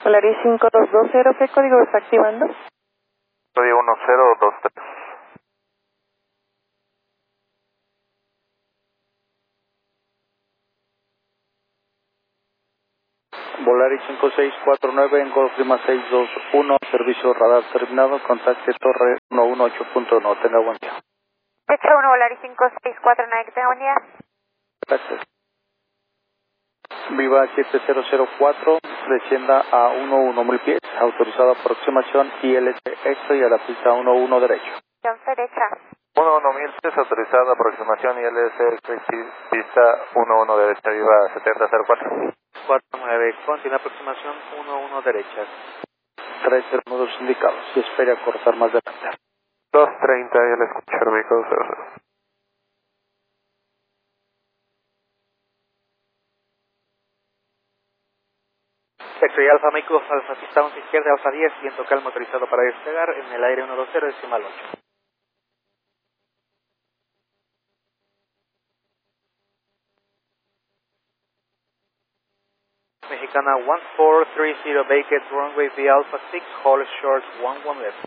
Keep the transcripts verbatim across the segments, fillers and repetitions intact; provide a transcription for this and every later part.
Polaris cinco dos dos cero, ¿qué código está activando? Código uno cero dos tres. Volaris cinco seis cuatro nueve en Golf Lima seis dos uno, servicio radar terminado, contacte torre uno uno ocho punto uno, tenga buen día. Derecha uno, Volaris cinco seis cuatro nueve, que tenga buen día. Gracias. Viva siete cero cero cuatro, descienda a uno uno mil pies, autorizada aproximación I L C extra y a la pista uno uno derecho. Derecha. uno uno mil pies, autorizada aproximación I L C extra, pista uno uno derecha, viva setenta cero cuatro. cuatro nueve, continua aproximación uno uno derecha. tres nudos indicados, y espere a cortar más adelante. dos treinta, ya le escucho, Herbie, cero cero. X-Ray Alfa, México, Alfa pista once izquierda, Alfa diez, viento calmo autorizado para despegar, en el aire uno dos cero, decimal ocho. Mexicana one four three zero, vacate runway V Alpha six, hold short one one left.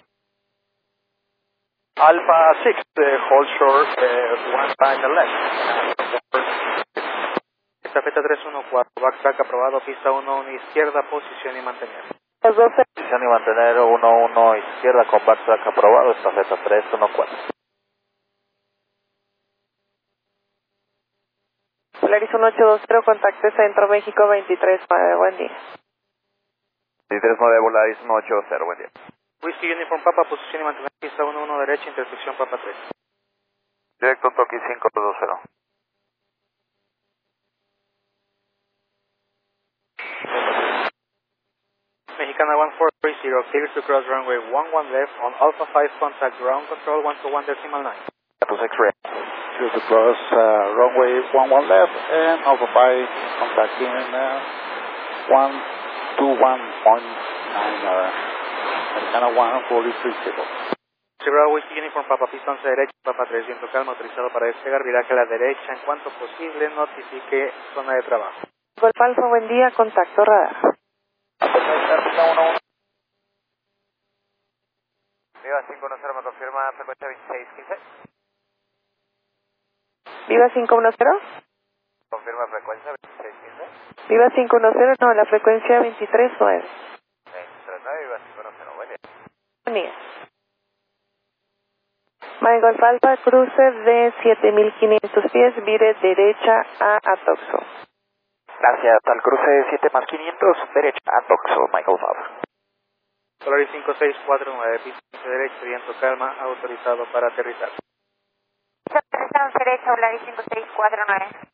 Alpha six, uh, hold short uh, one by the left. Estafeta tres uno cuatro, backtrack aprobado, pista uno uno izquierda, posición y mantener. Posición y mantener uno uno izquierda con backtrack aprobado, estafeta tres uno cuatro. Polaris uno ocho dos cero, contacte Centro México veintitrés nueve, buen día. veintitrés nueve, Volaris uno ocho cero, buen día. Whiskey Uniform Papa, posición y mantener, pista uno uno derecha, intersección Papa tres. Directo Toki cinco dos cero. Mexicana one four three zero, clear to cross runway one one left on Alpha five, contact ground control one two one decimal nine. Apple X-Ray. Clear to cross uh, runway one one left and Alpha five, contacting uh, one two one point nine, uh, Mexicana one four three zero. Zero Whiskey Uniform Papa, pista once derecha, Papa tres, viento calma, autorizado para despegar, viraje a la derecha, en cuanto posible, notifique zona de trabajo. Golf Alfa, buen día, contacto radar. Viva cinco uno cero, me confirma frecuencia veintiséis quince. Viva cinco uno cero. Confirma frecuencia veintiséis quince. Viva cinco uno cero, no, la frecuencia veintitrés nueve. veintitrés nueve, Viva cinco uno cero, buen día. Buen día. My Golf Alfa, cruce de siete mil quinientos pies, vire derecha a Atoxo. Gracias, al cruce siete más quinientos, derecha a Toxo, Michael Fab. Polaris cinco seis cuatro nueve, pista derecha, viento calma, autorizado para aterrizar. Derecha derecha, Volaris cinco seis cuatro nueve.